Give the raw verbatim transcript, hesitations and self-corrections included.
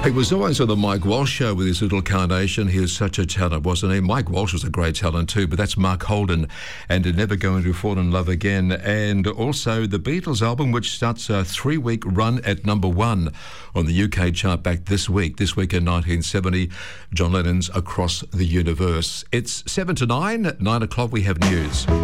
He was always on the Mike Walsh show with his little carnation. He was such a talent, wasn't he? Mike Walsh was a great talent too, but that's Mark Holden and Never Going to Fall in Love Again. And also the Beatles album, which starts a three-week run at number one on the U K chart back this week. This week in nineteen seventy, John Lennon's Across the Universe. It's seven to nine. At nine o'clock we have news.